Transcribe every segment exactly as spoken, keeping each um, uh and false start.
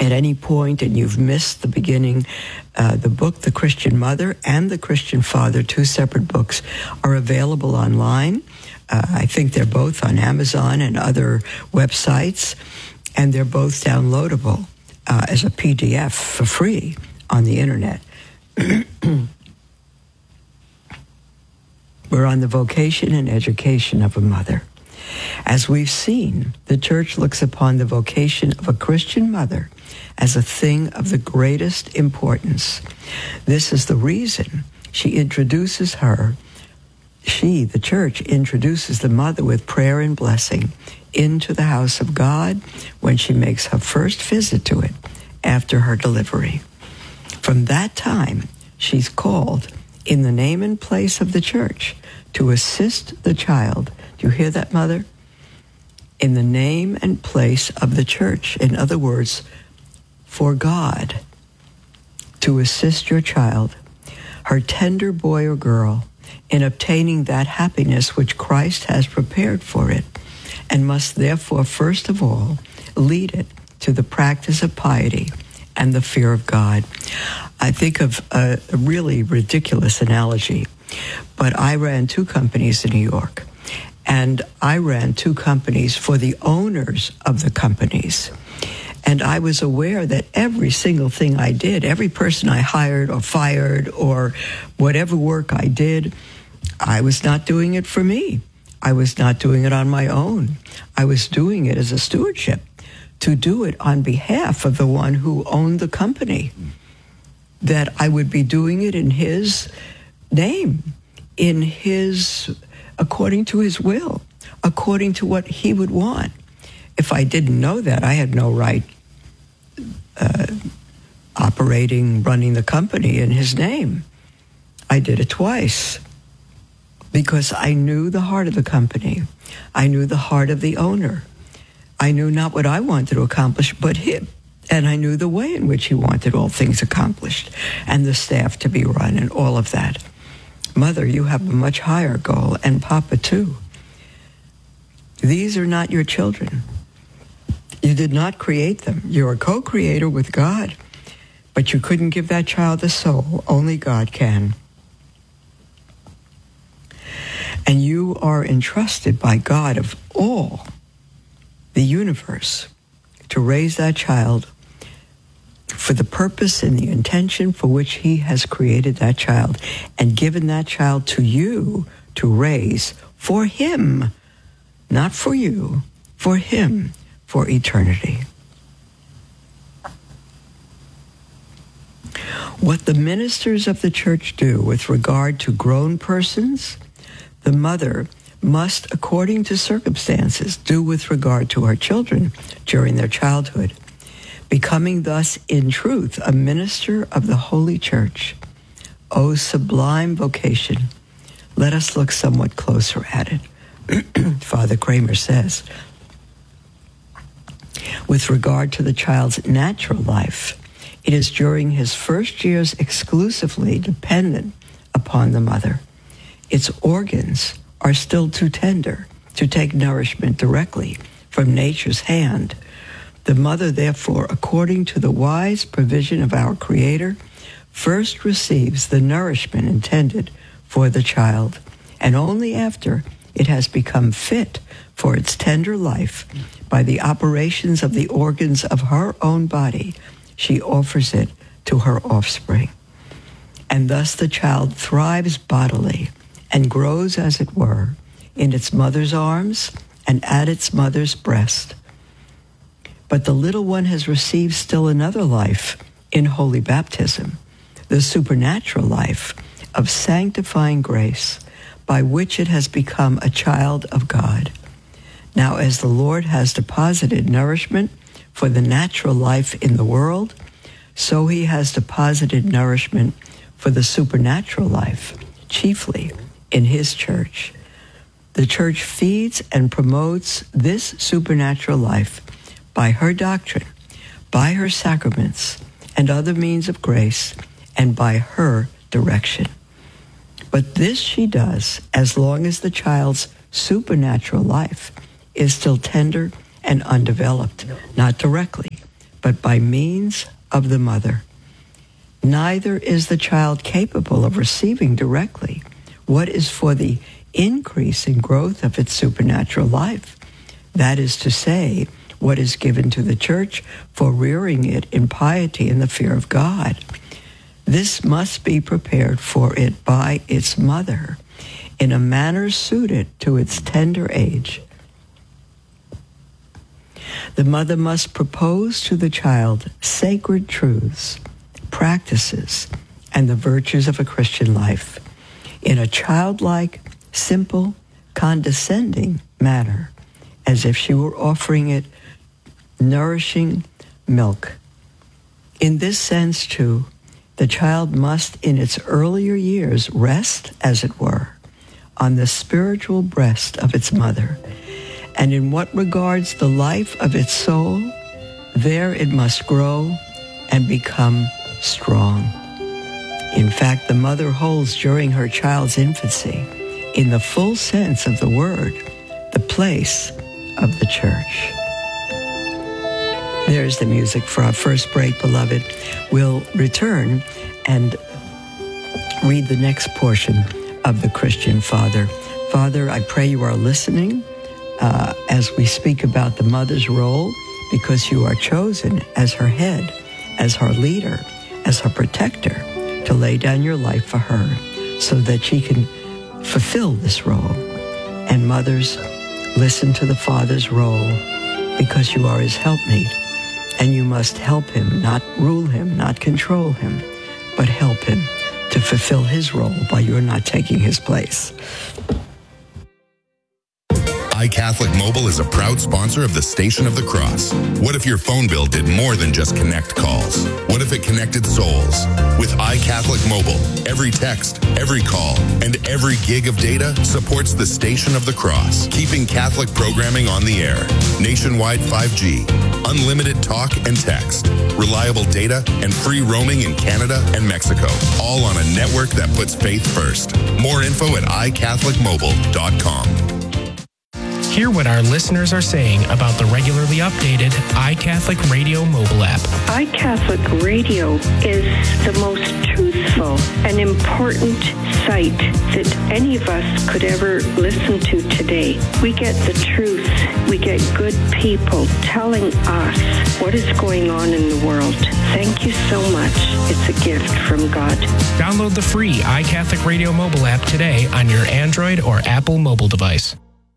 at any point and you've missed the beginning, uh, the book, The Christian Mother and The Christian Father, two separate books, are available online. Uh, I think they're both on Amazon and other websites, and they're both downloadable uh, as a P D F for free on the internet. We're on the vocation and education of a mother. As we've seen, the church looks upon the vocation of a Christian mother as a thing of the greatest importance. This is the reason she introduces her, she, the church, introduces the mother with prayer and blessing into the house of God when she makes her first visit to it after her delivery. From that time, she's called in the name and place of the church to assist the child. Do you hear that, Mother? In the name and place of the church. In other words, for God, to assist your child, her tender boy or girl, in obtaining that happiness which Christ has prepared for it, and must therefore, first of all, lead it to the practice of piety and the fear of God. I think of a really ridiculous analogy, but I ran two companies in New York, and I ran two companies for the owners of the companies. And I was aware that every single thing I did, every person I hired or fired or whatever work I did, I was not doing it for me. I was not doing it on my own. I was doing it as a stewardship, to do it on behalf of the one who owned the company, that I would be doing it in his name, in his, according to his will, according to what he would want. If I didn't know that, I had no right uh, operating, running the company in his name. I did it twice because I knew the heart of the company. I knew the heart of the owner. I knew not what I wanted to accomplish, but him. And I knew the way in which he wanted all things accomplished and the staff to be run and all of that. Mother, you have a much higher goal, and Papa too. These are not your children. You did not create them. You're a co-creator with God, but you couldn't give that child a soul. Only God can. And you are entrusted by God of all the universe to raise that child for the purpose and the intention for which he has created that child and given that child to you to raise for him, not for you, for him, for eternity. What the ministers of the church do with regard to grown persons, the mother must, according to circumstances, do with regard to her children during their childhood, becoming thus, in truth, a minister of the Holy Church. O sublime vocation! Let us look somewhat closer at it. Father Kramer says, with regard to the child's natural life, it is during his first years exclusively dependent upon the mother. Its organs are still too tender to take nourishment directly from nature's hand. The mother, therefore, according to the wise provision of our Creator, first receives the nourishment intended for the child, and only after it has become fit for its tender life by the operations of the organs of her own body, she offers it to her offspring. And thus the child thrives bodily and grows, as it were, in its mother's arms and at its mother's breast. But the little one has received still another life in holy baptism, the supernatural life of sanctifying grace, by which it has become a child of God. Now, as the Lord has deposited nourishment for the natural life in the world, so he has deposited nourishment for the supernatural life, chiefly in his church. The church feeds and promotes this supernatural life by her doctrine, by her sacraments and other means of grace, and by her direction. But this she does as long as the child's supernatural life is still tender and undeveloped, not directly, but by means of the mother. Neither is the child capable of receiving directly what is for the increase and growth of its supernatural life. That is to say, what is given to the church for rearing it in piety and the fear of God. This must be prepared for it by its mother in a manner suited to its tender age. The mother must propose to the child sacred truths, practices, and the virtues of a Christian life in a childlike, simple, condescending manner, as if she were offering it nourishing milk. In this sense, too, the child must in its earlier years rest, as it were, on the spiritual breast of its mother, and in what regards the life of its soul, there it must grow and become strong. In fact, the mother holds during her child's infancy, in the full sense of the word, the place of the church. There's the music for our first break, beloved. We'll return and read the next portion of the Christian Father. Father, I pray you are listening uh, as we speak about the mother's role, because you are chosen as her head, as her leader, as her protector, to lay down your life for her so that she can fulfill this role. And mothers, listen to the Father's role, because you are his helpmate, and you must help him, not rule him, not control him, but help him to fulfill his role while you're not taking his place. iCatholic Mobile is a proud sponsor of the Station of the Cross. What if your phone bill did more than just connect calls? What if it connected souls? With iCatholic Mobile, every text, every call, and every gig of data supports the Station of the Cross, keeping Catholic programming on the air. Nationwide five G, unlimited talk and text, reliable data, and free roaming in Canada and Mexico, all on a network that puts faith first. More info at i catholic mobile dot com. Hear what our listeners are saying about the regularly updated iCatholic Radio mobile app. iCatholic Radio is the most truthful and important site that any of us could ever listen to today. We get the truth. We get good people telling us what is going on in the world. Thank you so much. It's a gift from God. Download the free iCatholic Radio mobile app today on your Android or Apple mobile device.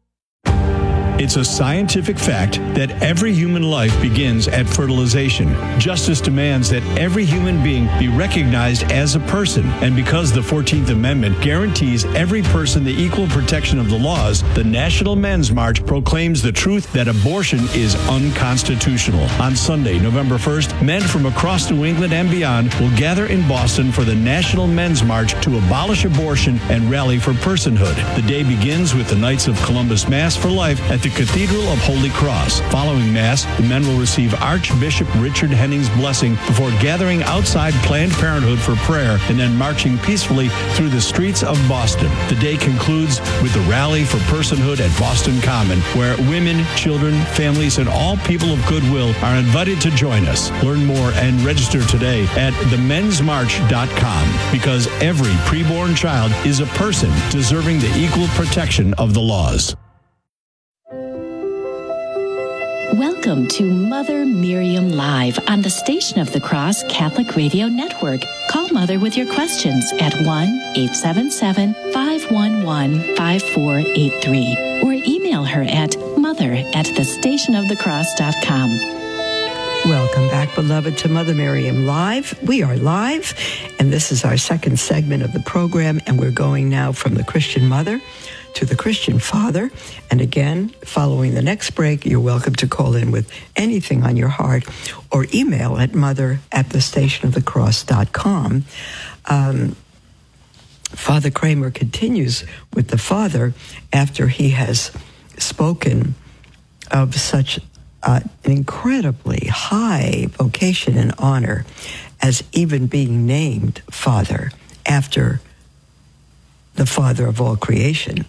It's a scientific fact that every human life begins at fertilization. Justice demands that every human being be recognized as a person, and because the fourteenth Amendment guarantees every person the equal protection of the laws, the National Men's March proclaims the truth that abortion is unconstitutional. On Sunday, November first, men from across New England and beyond will gather in Boston for the National Men's March to abolish abortion and rally for personhood. The day begins with the Knights of Columbus Mass for Life at the Cathedral of Holy Cross. Following Mass, the men will receive Archbishop Richard Henning's blessing before gathering outside Planned Parenthood for prayer and then marching peacefully through the streets of Boston. The day concludes with the Rally for Personhood at Boston Common, where women, children, families, and all people of goodwill are invited to join us. Learn more and register today at the mens march dot com, because every preborn child is a person deserving the equal protection of the laws. Welcome to Mother Miriam Live on the Station of the Cross Catholic Radio Network. Call Mother with your questions at one eight seven seven, five one one, five four eight three or email her at mother at the station of the cross dot com. Welcome back, beloved, to Mother Miriam Live. We are live, and this is our second segment of the program, and we're going now from the Christian Mother to the Christian Father. And again, following the next break, you're welcome to call in with anything on your heart or email at mother at the station of the cross dot com. Um, Father Kramer continues with the Father after he has spoken of such uh, an incredibly high vocation and honor as even being named Father after the Father of all creation.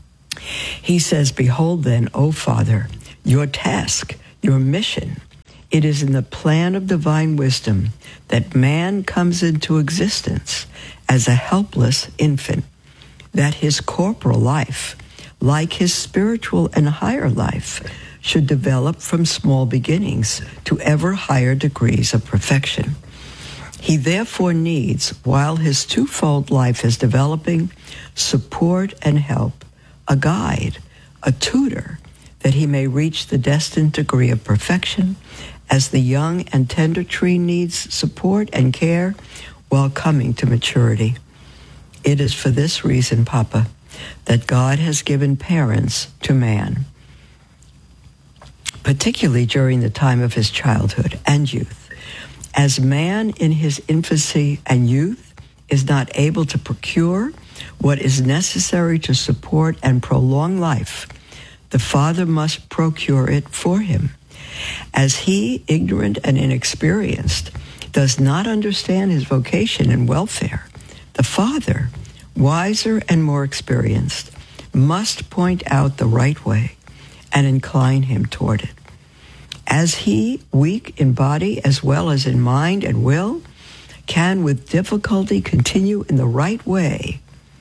He says, "Behold then, O Father, your task, your mission It is in the plan of divine wisdom that man comes into existence as a helpless infant, that his corporal life, like his spiritual and higher life, should develop from small beginnings to ever higher degrees of perfection. He therefore needs, while his twofold life is developing, support and help, a guide, a tutor, that he may reach the destined degree of perfection, as the young and tender tree needs support and care while coming to maturity. It is for this reason, Papa, that God has given parents to man, particularly during the time of his childhood and youth. As man in his infancy and youth is not able to procure what is necessary to support and prolong life, the father must procure it for him. As he, ignorant and inexperienced, does not understand his vocation and welfare, the father, wiser and more experienced, must point out the right way and incline him toward it. As he, weak in body as well as in mind and will, can with difficulty continue in the right way,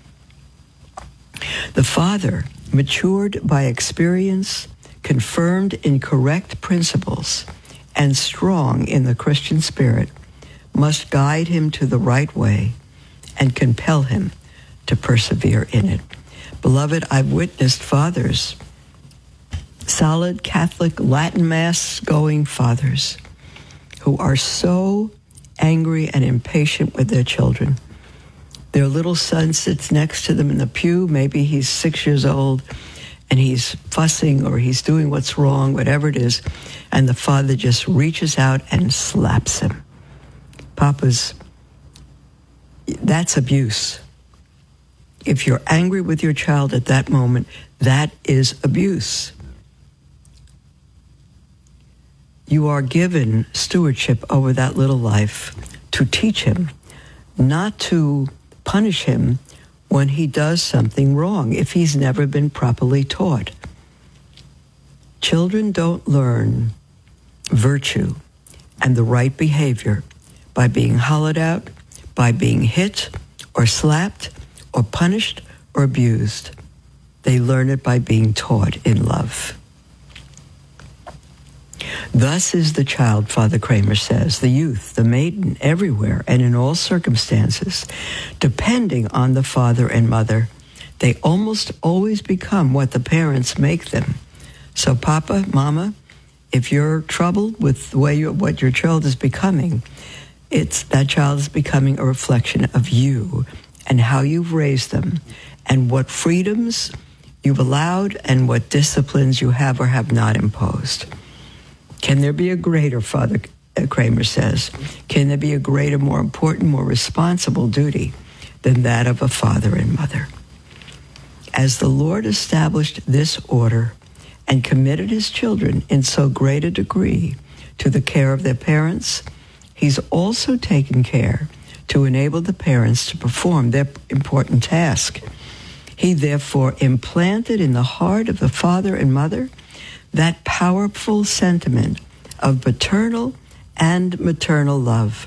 the father, matured by experience, confirmed in correct principles, and strong in the Christian spirit, must guide him to the right way and compel him to persevere in it. Beloved, I've witnessed fathers, solid Catholic Latin Mass going fathers, who are so angry and impatient with their children. Their little son sits next to them in the pew. Maybe he's six years old, and he's fussing or he's doing what's wrong, whatever it is, and the father just reaches out and slaps him. Papa's, that's abuse. If you're angry with your child at that moment, that is abuse. You are given stewardship over that little life to teach him, not to punish him when he does something wrong, if he's never been properly taught. Children don't learn virtue and the right behavior by being hollowed out, by being hit or slapped or punished or abused. They learn it by being taught in love. Thus is the child, Father Kramer says, the youth, the maiden, everywhere and in all circumstances, depending on the father and mother. They almost always become what the parents make them. So Papa, Mama, if you're troubled with the way you, what your child is becoming, it's that child is becoming a reflection of you and how you've raised them and what freedoms you've allowed and what disciplines you have or have not imposed. Can there be a greater, Father Kramer says, can there be a greater, more important, more responsible duty than that of a father and mother? As the Lord established this order and committed his children in so great a degree to the care of their parents, he's also taken care to enable the parents to perform their important task. He therefore implanted in the heart of the father and mother that powerful sentiment of paternal and maternal love,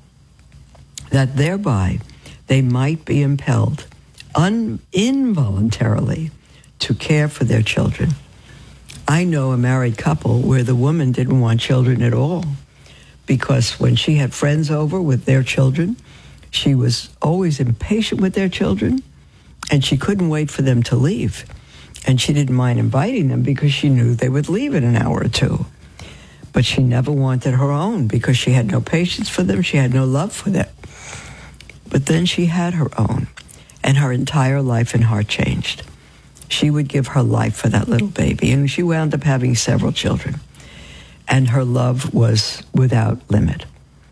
that thereby they might be impelled un- involuntarily to care for their children. I know a married couple where the woman didn't want children at all, because when she had friends over with their children, she was always impatient with their children, and she couldn't wait for them to leave. And she didn't mind inviting them because she knew they would leave in an hour or two. But she never wanted her own because she had no patience for them. She had no love for them. But then she had her own, and her entire life and heart changed. She would give her life for that little baby, and she wound up having several children. And her love was without limit,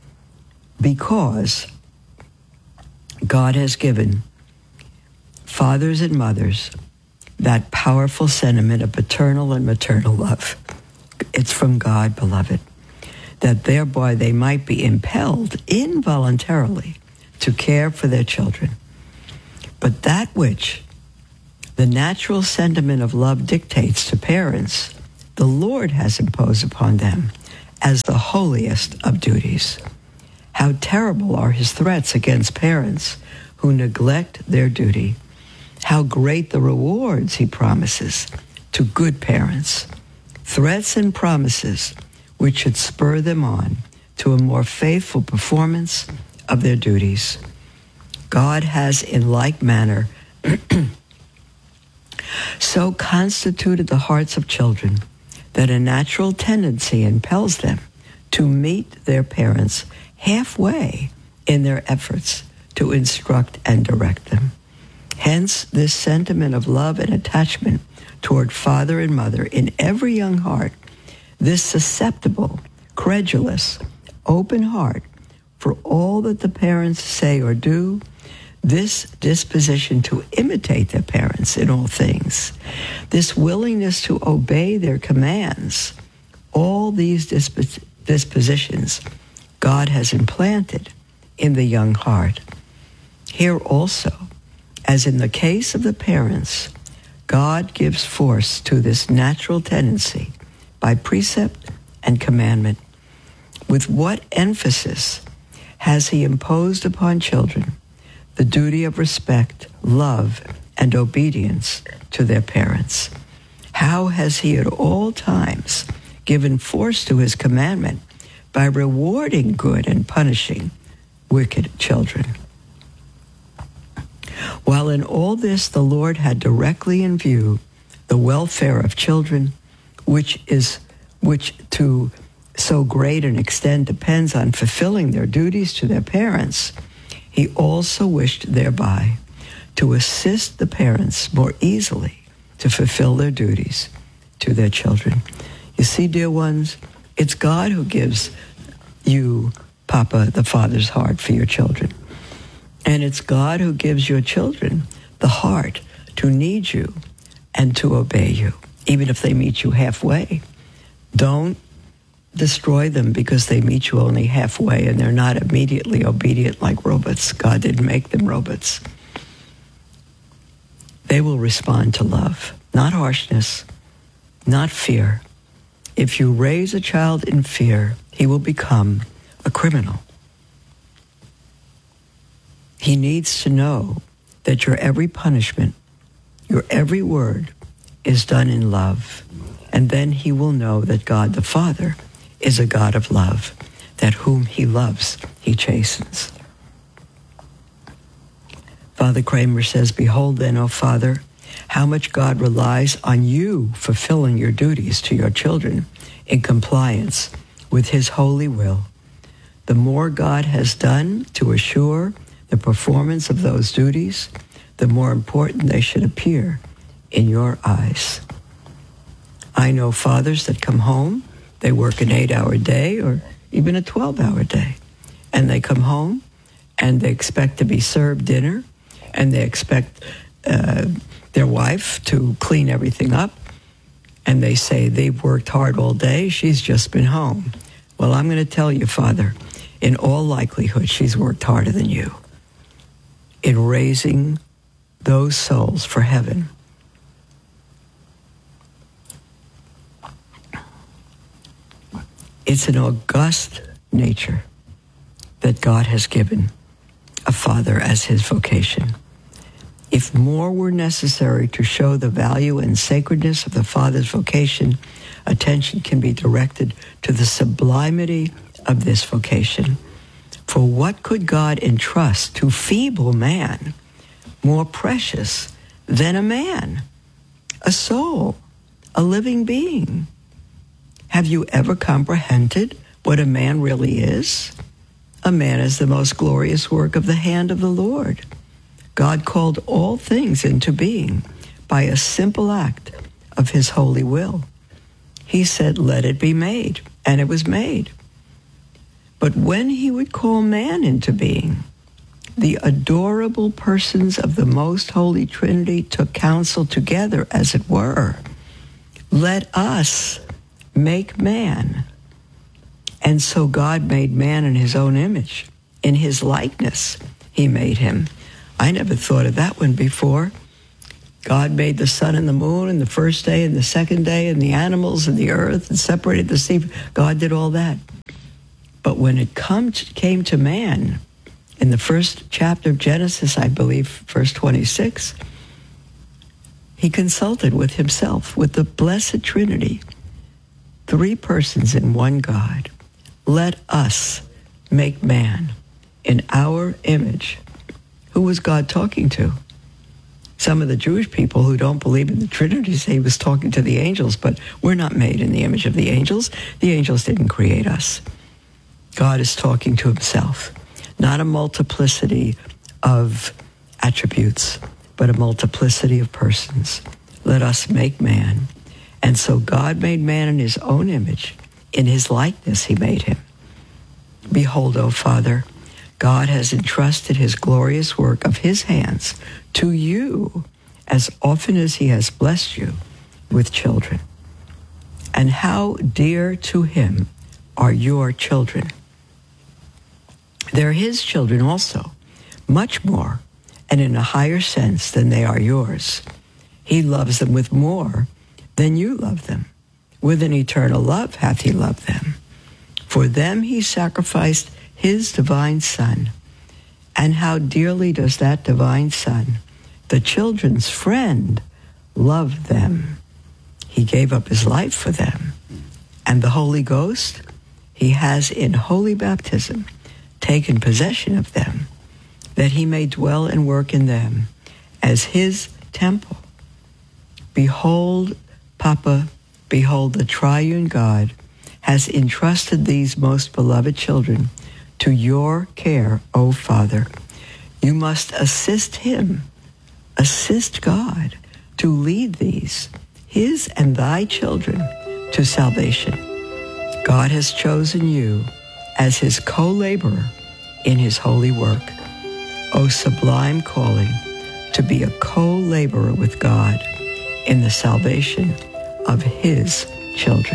because God has given fathers and mothers that powerful sentiment of paternal and maternal love. It's from God, beloved, that thereby they might be impelled involuntarily to care for their children. But that which the natural sentiment of love dictates to parents, the Lord has imposed upon them as the holiest of duties. How terrible are his threats against parents who neglect their duty. How great the rewards he promises to good parents. Threats and promises which should spur them on to a more faithful performance of their duties. God has in like manner so constituted the hearts of children that a natural tendency impels them to meet their parents halfway in their efforts to instruct and direct them. Hence, this sentiment of love and attachment toward father and mother in every young heart, this susceptible, credulous, open heart for all that the parents say or do, this disposition to imitate their parents in all things, this willingness to obey their commands, all these disp- dispositions God has implanted in the young heart. Here also, as in the case of the parents, God gives force to this natural tendency by precept and commandment. With what emphasis has he imposed upon children the duty of respect, love, and obedience to their parents? How has he at all times given force to his commandment by rewarding good and punishing wicked children? While in all this the Lord had directly in view the welfare of children, which is which to so great an extent depends on fulfilling their duties to their parents, he also wished thereby to assist the parents more easily to fulfill their duties to their children. You see, dear ones, it's God who gives you, Papa, the Father's heart for your children. And it's God who gives your children the heart to need you and to obey you, even if they meet you halfway. Don't destroy them because they meet you only halfway and they're not immediately obedient like robots. God didn't make them robots. They will respond to love, not harshness, not fear. If you raise a child in fear, he will become a criminal. He needs to know that your every punishment, your every word is done in love. And then he will know that God the Father is a God of love, that whom he loves, he chastens. Father Kramer says, "Behold then, O Father, how much God relies on you fulfilling your duties to your children in compliance with his holy will. The more God has done to assure the performance of those duties, the more important they should appear in your eyes." I know fathers that come home, they work an eight-hour day or even a twelve-hour day, and they come home and they expect to be served dinner, and they expect uh, their wife to clean everything up, and they say they've worked hard all day, she's just been home. Well, I'm going to tell you, Father, in all likelihood, she's worked harder than you in raising those souls for heaven. It's an august nature that God has given a father as his vocation. If more were necessary to show the value and sacredness of the father's vocation, attention can be directed to the sublimity of this vocation. For what could God entrust to feeble man more precious than a man, a soul, a living being? Have you ever comprehended what a man really is? A man is the most glorious work of the hand of the Lord. God called all things into being by a simple act of his holy will. He said, "Let it be made," and it was made. But when he would call man into being, the adorable persons of the most holy Trinity took counsel together, as it were. Let us make man. And so God made man in his own image. In his likeness, he made him. I never thought of that one before. God made the sun and the moon and the first day and the second day and the animals and the earth and separated the sea. God did all that. But when it come to, came to man, in the first chapter of Genesis, I believe, verse twenty-six, he consulted with himself, with the Blessed Trinity, three persons in one God. Let us make man in our image. Who was God talking to? Some of the Jewish people who don't believe in the Trinity say he was talking to the angels, but we're not made in the image of the angels. The angels didn't create us. God is talking to himself, not a multiplicity of attributes, but a multiplicity of persons. Let us make man. And so God made man in his own image. In his likeness he made him. Behold, O Father, God has entrusted his glorious work of his hands to you as often as he has blessed you with children. And how dear to him are your children. They're his children also, much more, and in a higher sense than they are yours. He loves them with more than you love them. With an eternal love hath he loved them. For them he sacrificed his divine Son. And how dearly does that divine Son, the children's friend, love them. He gave up his life for them. And the Holy Ghost, he has in holy baptism taken possession of them, that he may dwell and work in them as his temple. Behold, Papa, behold, the triune God has entrusted these most beloved children to your care, O Father. You must assist him, assist God to lead these, his and thy children, to salvation. God has chosen you as his co-laborer in his holy work. O sublime calling to be a co-laborer with God in the salvation of his children.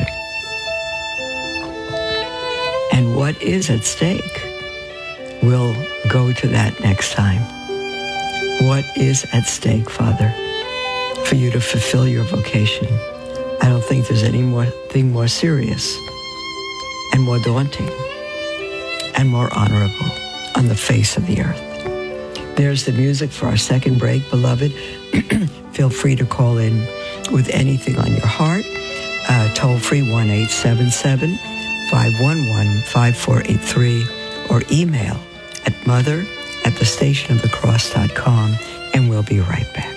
And what is at stake? We'll go to that next time. What is at stake, Father, for you to fulfill your vocation? I don't think there's any more thing more serious and more daunting and more honorable on the face of the earth. There's the music for our second break, beloved. Feel free to call in with anything on your heart. Uh, toll free one eight seven seven, five one one, five four eight three or email at mother at the station of the cross dot com, and we'll be right back.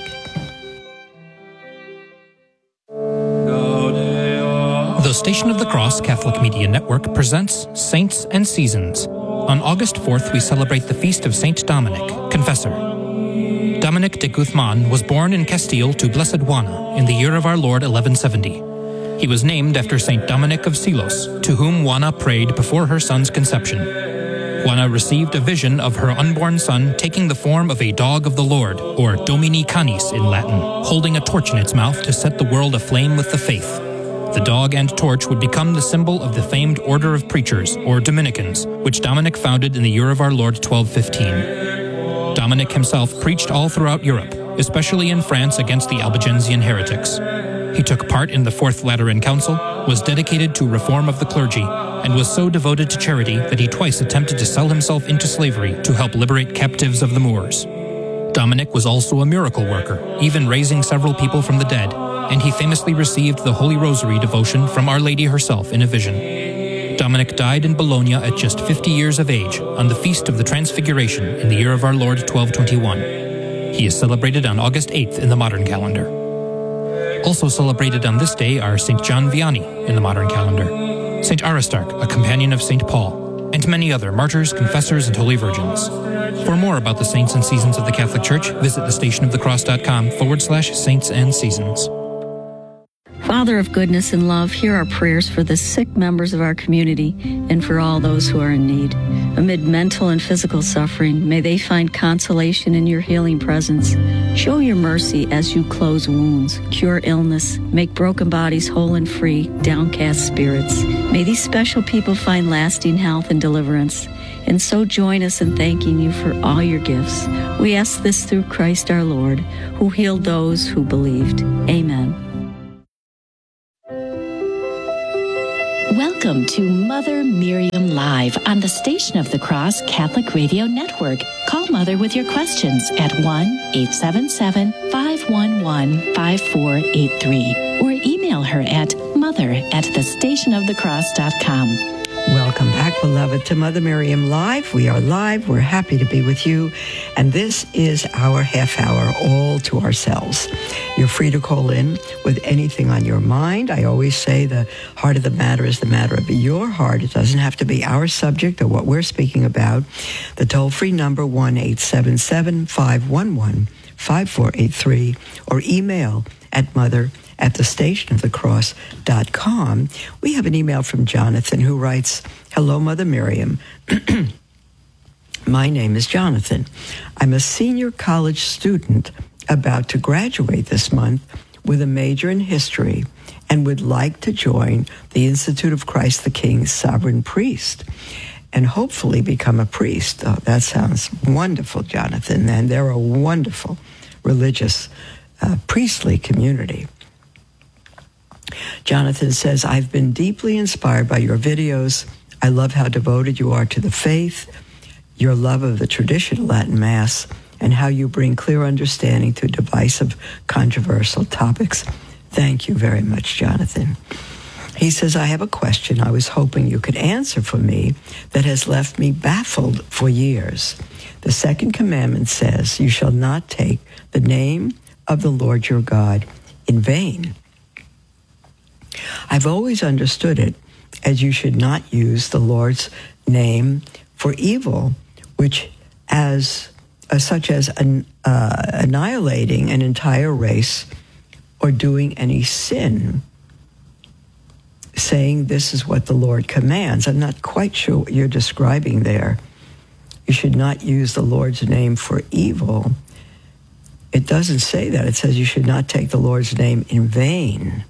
The Station of the Cross Catholic Media Network presents Saints and Seasons. On August fourth, we celebrate the feast of Saint Dominic, Confessor. Dominic de Guzman was born in Castile to Blessed Juana in the year of our Lord eleven seventy. He was named after Saint Dominic of Silos, to whom Juana prayed before her son's conception. Juana received a vision of her unborn son taking the form of a dog of the Lord, or Domini Canis in Latin, holding a torch in its mouth to set the world aflame with the faith. The dog and torch would become the symbol of the famed Order of Preachers, or Dominicans, which Dominic founded in the year of our Lord twelve fifteen. Dominic himself preached all throughout Europe, especially in France against the Albigensian heretics. He took part in the Fourth Lateran Council, was dedicated to reform of the clergy, and was so devoted to charity that he twice attempted to sell himself into slavery to help liberate captives of the Moors. Dominic was also a miracle worker, even raising several people from the dead, and he famously received the Holy Rosary devotion from Our Lady herself in a vision. Dominic died in Bologna at just fifty years of age on the Feast of the Transfiguration in the year of our Lord twelve twenty-one. He is celebrated on August eighth in the modern calendar. Also celebrated on this day are Saint John Vianney in the modern calendar, Saint Aristarch, a companion of Saint Paul, and many other martyrs, confessors, and holy virgins. For more about the saints and seasons of the Catholic Church, visit the stationofthecross.com forward slash saints and seasons. Father of goodness and love, hear our prayers for the sick members of our community and for all those who are in need. Amid mental and physical suffering, may they find consolation in your healing presence. Show your mercy as you close wounds, cure illness, make broken bodies whole and free, downcast spirits. May these special people find lasting health and deliverance. And so join us in thanking you for all your gifts. We ask this through Christ our Lord, who healed those who believed. Amen. Welcome to Mother Miriam Live on the Station of the Cross Catholic Radio Network. Call Mother with your questions at one eight seven seven, five one one, five four eight three or email her at mother at the station of the cross dot com. Welcome back, beloved, to Mother Miriam Live. We are live. We're happy to be with you. And this is our half hour all to ourselves. You're free to call in with anything on your mind. I always say the heart of the matter is the matter of your heart. It doesn't have to be our subject or what we're speaking about. The toll-free number, one eight seven seven, five one one, five four eight three, or email at mother at the station of the cross dot com. We have an email from Jonathan who writes, "Hello, Mother Miriam. My name is Jonathan. I'm a senior college student about to graduate this month with a major in history and would like to join the Institute of Christ the King's Sovereign Priest and hopefully become a priest." Oh, that sounds wonderful, Jonathan. And they're a wonderful religious uh, priestly community. Jonathan says, "I've been deeply inspired by your videos. I love how devoted you are to the faith, your love of the traditional Latin Mass, and how you bring clear understanding to divisive, controversial topics. Thank you very much, Jonathan." He says, "I have a question I was hoping you could answer for me that has left me baffled for years. The second commandment says, 'You shall not take the name of the Lord your God in vain.' I've always understood it as you should not use the Lord's name for evil, which as uh, such as an, uh, annihilating an entire race or doing any sin, saying this is what the Lord commands." I'm not quite sure what you're describing there. You should not use the Lord's name for evil. It doesn't say that. It says you should not take the Lord's name in vain.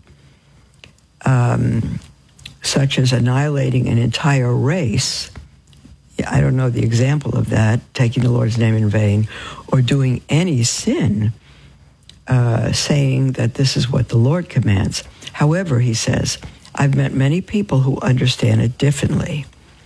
Um, such as annihilating an entire race. I don't know the example of that, taking the Lord's name in vain, or doing any sin, uh, saying that this is what the Lord commands. However, he says, I've met many people who understand it differently.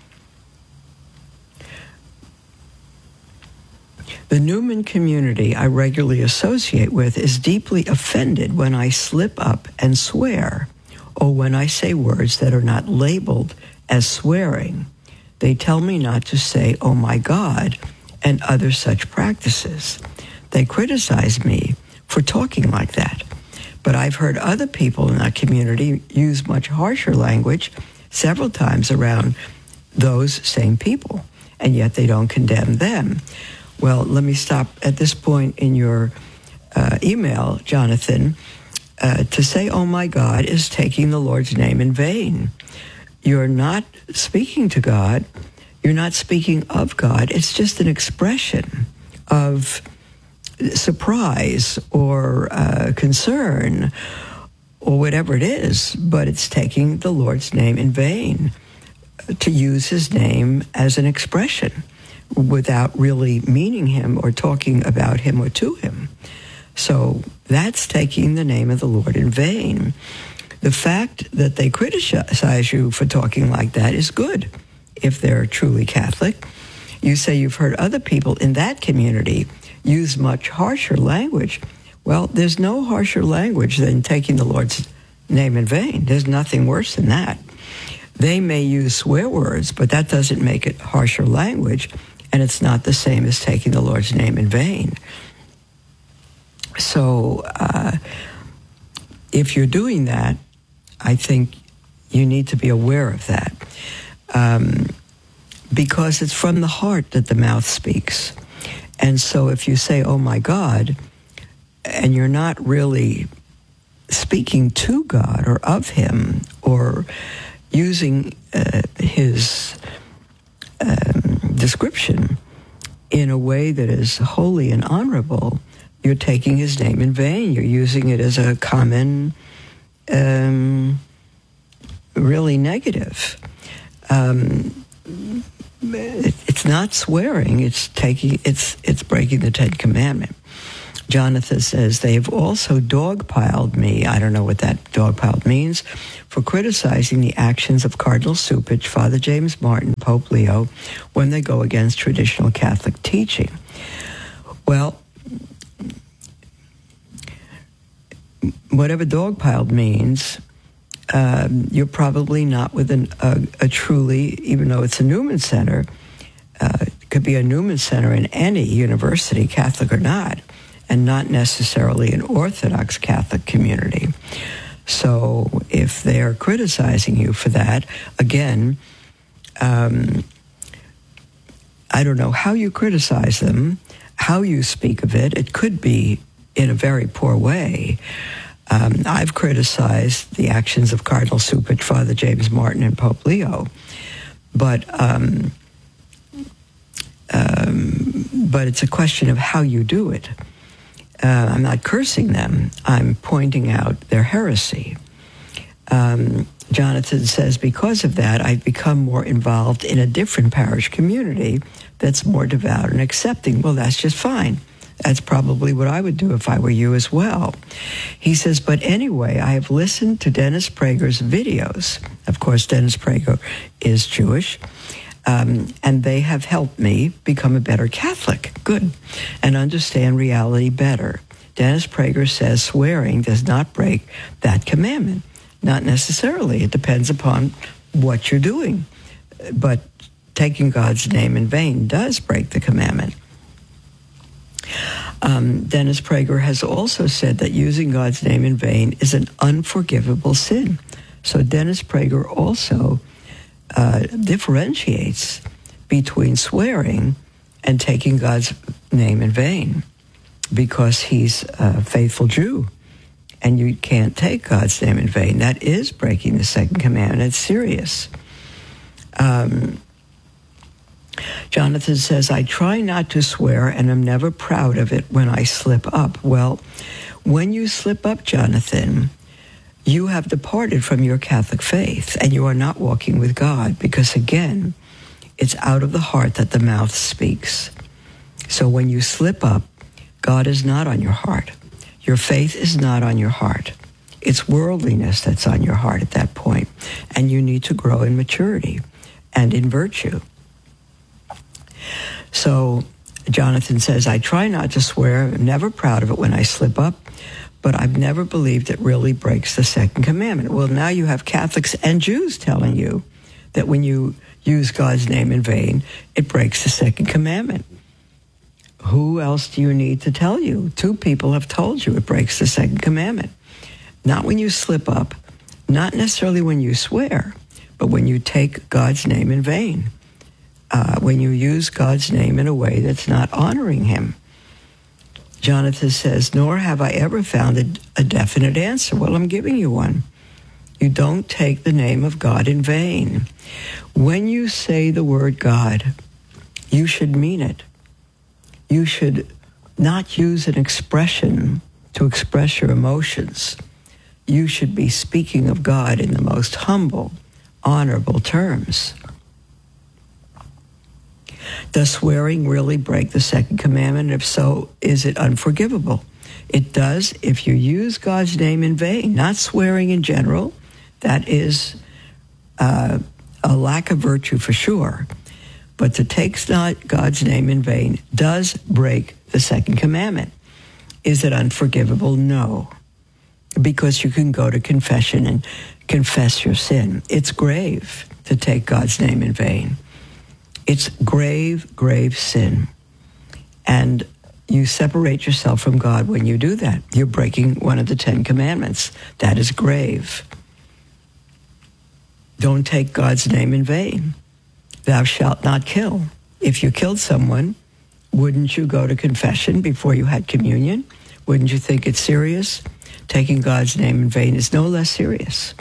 The Newman community I regularly associate with is deeply offended when I slip up and swear, or when I say words that are not labeled as swearing. They tell me not to say, "Oh my God," and other such practices. They criticize me for talking like that. But I've heard other people in that community use much harsher language several times around those same people, and yet they don't condemn them. Well, let me stop at this point in your uh, email, Jonathan. Uh, to say, "Oh my God," is taking the Lord's name in vain. You're not speaking to God. You're not speaking of God. It's just an expression of surprise or uh, concern or whatever it is, but it's taking the Lord's name in vain to use his name as an expression without really meaning him or talking about him or to him. So that's taking the name of the Lord in vain. The fact that they criticize you for talking like that is good if they're truly Catholic. You say you've heard other people in that community use much harsher language. Well, there's no harsher language than taking the Lord's name in vain. There's nothing worse than that. They may use swear words, but that doesn't make it harsher language, and it's not the same as taking the Lord's name in vain. So uh, if you're doing that, I think you need to be aware of that, um, because it's from the heart that the mouth speaks. And so if you say, "Oh my God," and you're not really speaking to God or of him or using uh, his um, description in a way that is holy and honorable, you're taking his name in vain. You're using it as a common, um, really negative. Um, it, it's not swearing. It's taking. It's it's breaking the Ten Commandment. Jonathan says, they have also dogpiled me, I don't know what that dogpiled means, for criticizing the actions of Cardinal Cupich, Father James Martin, Pope Leo, when they go against traditional Catholic teaching. Well, whatever dogpiled means, um, you're probably not with an, a, a truly, even though it's a Newman Center, uh, it could be a Newman Center in any university, Catholic or not, and not necessarily an Orthodox Catholic community. So if they're criticizing you for that, again, um, I don't know how you criticize them, how you speak of it. It could be in a very poor way. Um, I've criticized the actions of Cardinal Cupich, Father James Martin, and Pope Leo, but um, um, but it's a question of how you do it. Uh, I'm not cursing them. I'm pointing out their heresy. Um, Jonathan says, because of that, I've become more involved in a different parish community that's more devout and accepting. Well, that's just fine. That's probably what I would do if I were you as well. He says, but anyway, I have listened to Dennis Prager's videos. Of course, Dennis Prager is Jewish. Um, and they have helped me become a better Catholic, good, and understand reality better. Dennis Prager says swearing does not break that commandment. Not necessarily. It depends upon what you're doing. But taking God's name in vain does break the commandment. Um, Dennis Prager has also said that using God's name in vain is an unforgivable sin. So Dennis Prager also Uh, differentiates between swearing and taking God's name in vain, because he's a faithful Jew, and you can't take God's name in vain. That is breaking the second commandment. It's serious. Um, Jonathan says, I try not to swear, and I'm never proud of it when I slip up. Well, when you slip up, Jonathan, you have departed from your Catholic faith, and you are not walking with God, because, again, it's out of the heart that the mouth speaks. So when you slip up, God is not on your heart. Your faith is not on your heart. It's worldliness that's on your heart at that point, and you need to grow in maturity and in virtue. So Jonathan says, I try not to swear, I'm never proud of it when I slip up, but I've never believed it really breaks the second commandment. Well, now you have Catholics and Jews telling you that when you use God's name in vain, it breaks the second commandment. Who else do you need to tell you? Two people have told you it breaks the second commandment. Not when you slip up, not necessarily when you swear, but when you take God's name in vain, uh, when you use God's name in a way that's not honoring him. Jonathan says, nor have I ever found a, a definite answer. Well, I'm giving you one. You don't take the name of God in vain. When you say the word God, you should mean it. You should not use an expression to express your emotions. You should be speaking of God in the most humble, honorable terms. Does swearing really break the second commandment? If so, is it unforgivable? It does if you use God's name in vain, not swearing in general. That is uh, a lack of virtue for sure. But to take not God's name in vain does break the second commandment. Is it unforgivable? No. Because you can go to confession and confess your sin. It's grave to take God's name in vain. It's grave, grave sin. And you separate yourself from God when you do that. You're breaking one of the Ten Commandments. That is grave. Don't take God's name in vain. Thou shalt not kill. If you killed someone, wouldn't you go to confession before you had communion? Wouldn't you think it's serious? Taking God's name in vain is no less serious.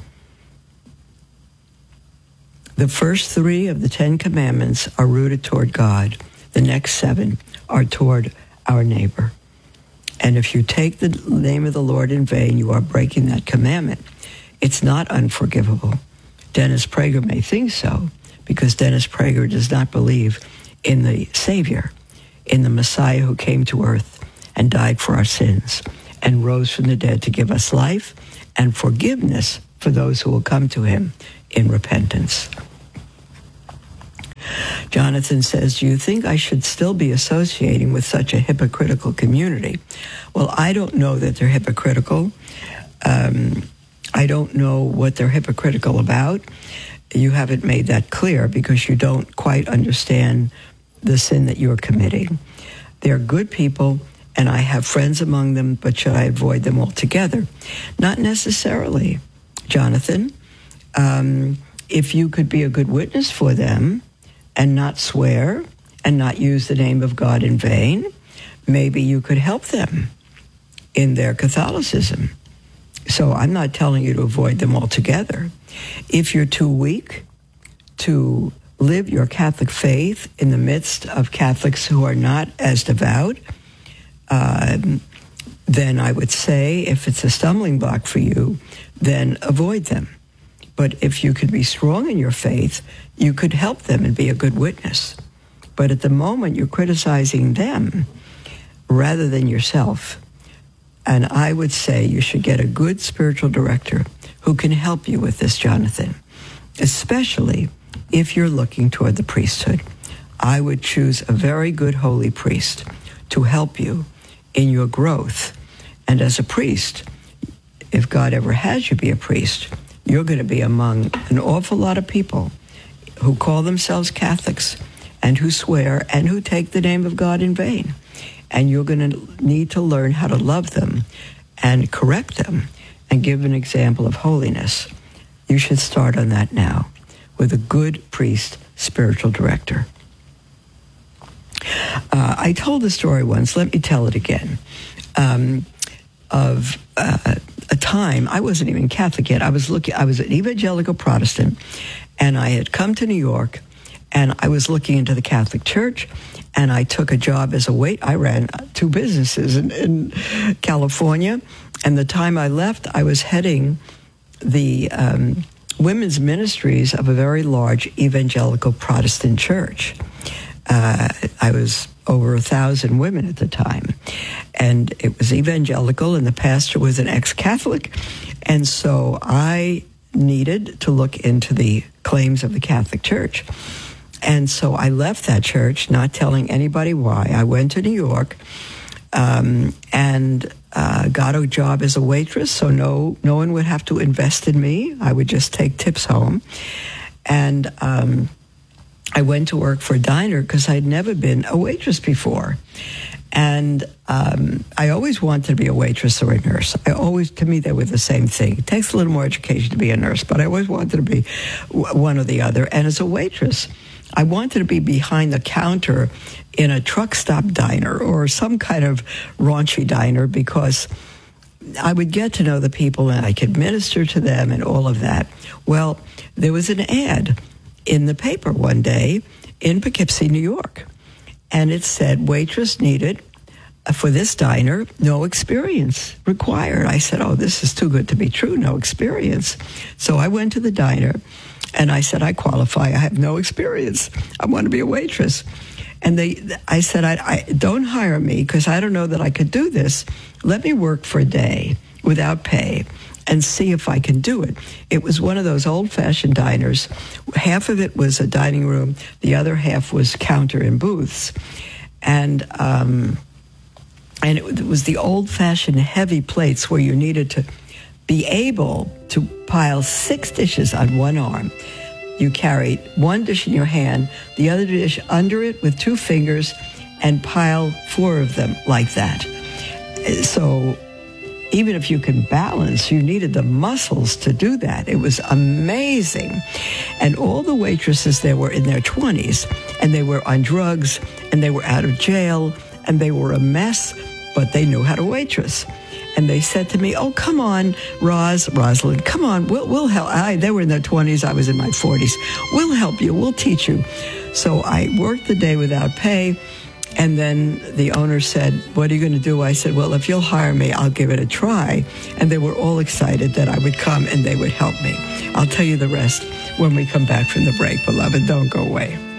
The first three of the Ten Commandments are rooted toward God. The next seven are toward our neighbor. And if you take the name of the Lord in vain, you are breaking that commandment. It's not unforgivable. Dennis Prager may think so, because Dennis Prager does not believe in the Savior, in the Messiah who came to earth and died for our sins and rose from the dead to give us life and forgiveness for those who will come to him in repentance. Jonathan says, do you think I should still be associating with such a hypocritical community? Well, I don't know that they're hypocritical. Um, I don't know what they're hypocritical about. You haven't made that clear because you don't quite understand the sin that you're committing. They're good people, and I have friends among them, but should I avoid them altogether? Not necessarily, Jonathan. Um, if you could be a good witness for them and not swear and not use the name of God in vain, maybe you could help them in their Catholicism. So I'm not telling you to avoid them altogether. If you're too weak to live your Catholic faith in the midst of Catholics who are not as devout, um, then I would say if it's a stumbling block for you, then avoid them. But if you could be strong in your faith, you could help them and be a good witness. But at the moment, you're criticizing them rather than yourself. And I would say you should get a good spiritual director who can help you with this, Jonathan, especially if you're looking toward the priesthood. I would choose a very good holy priest to help you in your growth. And as a priest, if God ever has you be a priest, you're going to be among an awful lot of people who call themselves Catholics and who swear and who take the name of God in vain. And you're going to need to learn how to love them and correct them and give an example of holiness. You should start on that now with a good priest, spiritual director. Uh, I told the story once, let me tell it again, um, of uh, a time, I wasn't even Catholic yet, I was looking, I was an evangelical Protestant, and I had come to New York, and I was looking into the Catholic Church, and I took a job as a wait. I ran two businesses in, in California, and the time I left, I was heading the um, women's ministries of a very large evangelical Protestant church. Uh, I was over a thousand women at the time, and it was evangelical, and the pastor was an ex-Catholic, and so I needed to look into the claims of the Catholic Church. And so I left that church, not telling anybody why. I went to New York um, and uh, got a job as a waitress, so no no one would have to invest in me. I would just take tips home. And um, I went to work for a diner because I'd never been a waitress before. And um, I always wanted to be a waitress or a nurse. I always, to me, they were the same thing. It takes a little more education to be a nurse, but I always wanted to be one or the other. And as a waitress, I wanted to be behind the counter in a truck stop diner or some kind of raunchy diner because I would get to know the people and I could minister to them and all of that. Well, there was an ad in the paper one day in Poughkeepsie, New York, and it said, waitress needed for this diner, no experience required. I said, oh, this is too good to be true, no experience. So I went to the diner, and I said, I qualify. I have no experience. I want to be a waitress. And they, I said, I, I don't hire me because I don't know that I could do this. Let me work for a day without pay and see if I can do it. It was one of those old-fashioned diners. Half of it was a dining room. The other half was counter and booths. And um, and it was the old-fashioned heavy plates where you needed to be able to pile six dishes on one arm. You carried one dish in your hand, the other dish under it with two fingers, and pile four of them like that. So even if you can balance, you needed the muscles to do that. It was amazing. And all the waitresses there were in their twenties, and they were on drugs, and they were out of jail, and they were a mess. but they knew how to waitress. And they said to me, oh, come on, Roz, Rosalind, come on, we'll, we'll help. I, they were in their twenties, I was in my forties. We'll help you, we'll teach you. So I worked the day without pay, and then the owner said, what are you going to do? I said, well, if you'll hire me, I'll give it a try. And they were all excited that I would come and they would help me. I'll tell you the rest when we come back from the break, beloved. Don't go away.